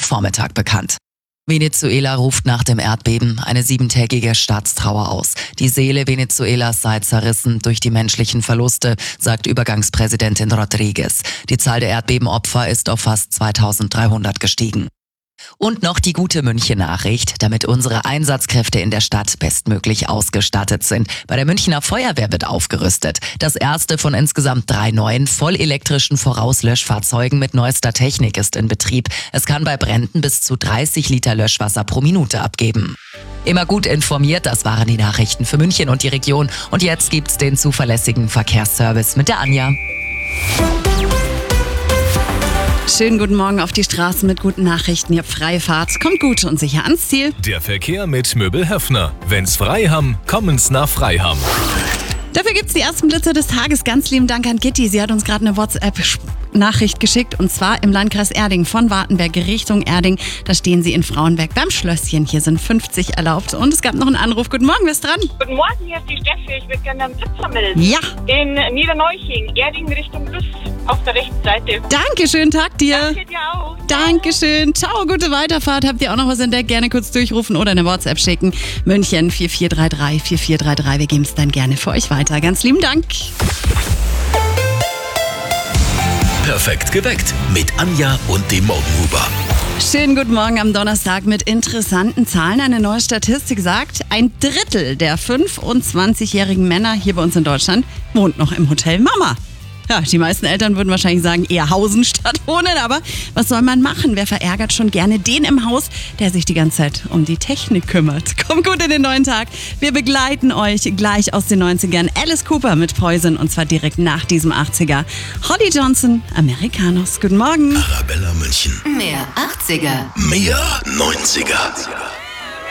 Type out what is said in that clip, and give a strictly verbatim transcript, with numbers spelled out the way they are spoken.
Mittwochvormittag bekannt. Venezuela ruft nach dem Erdbeben eine siebentägige Staatstrauer aus. Die Seele Venezuelas sei zerrissen durch die menschlichen Verluste, sagt Übergangspräsidentin Rodriguez. Die Zahl der Erdbebenopfer ist auf fast zweitausenddreihundert gestiegen. Und noch die gute München-Nachricht, damit unsere Einsatzkräfte in der Stadt bestmöglich ausgestattet sind. Bei der Münchner Feuerwehr wird aufgerüstet. Das erste von insgesamt drei neuen vollelektrischen Vorauslöschfahrzeugen mit neuester Technik ist in Betrieb. Es kann bei Bränden bis zu dreißig Liter Löschwasser pro Minute abgeben. Immer gut informiert, das waren die Nachrichten für München und die Region. Und jetzt gibt's den zuverlässigen Verkehrsservice mit der Anja. Schönen guten Morgen auf die Straßen mit guten Nachrichten. Ihr habt freie Fahrt. Kommt gut und sicher ans Ziel. Der Verkehr mit Möbel Höffner. Wenn's frei haben, kommen's nach Freiham. Dafür gibt's die ersten Blitzer des Tages. Ganz lieben Dank an Gitti. Sie hat uns gerade eine WhatsApp-Nachricht geschickt. Und zwar im Landkreis Erding von Wartenberg Richtung Erding. Da stehen sie in Frauenberg beim Schlösschen. Hier sind fünfzig erlaubt. Und es gab noch einen Anruf. Guten Morgen, wer ist dran? Guten Morgen, hier ist die Steffi. Ich würde gerne einen Blitzer melden. Ja. In Niederneuching, Erding Richtung Lüss, auf der rechten Seite. Dankeschön, Tag dir. Danke dir auch. Dankeschön. Ciao, gute Weiterfahrt. Habt ihr auch noch was entdeckt? Gerne kurz durchrufen oder eine WhatsApp schicken. München vier vier drei drei vier vier drei drei. Wir geben es dann gerne für euch weiter. Ganz lieben Dank. Perfekt geweckt mit Anja und dem Morgenhuber. Schönen guten Morgen am Donnerstag mit interessanten Zahlen. Eine neue Statistik sagt, ein Drittel der fünfundzwanzigjährigen Männer hier bei uns in Deutschland wohnt noch im Hotel Mama. Ja, die meisten Eltern würden wahrscheinlich sagen, eher hausen statt wohnen. Aber was soll man machen? Wer verärgert schon gerne den im Haus, der sich die ganze Zeit um die Technik kümmert? Kommt gut in den neuen Tag. Wir begleiten euch gleich aus den neunzigern. Alice Cooper mit Poison und zwar direkt nach diesem achtziger. Holly Johnson, Americanos. Guten Morgen. Arabella München. Mehr achtziger. Mehr neunziger.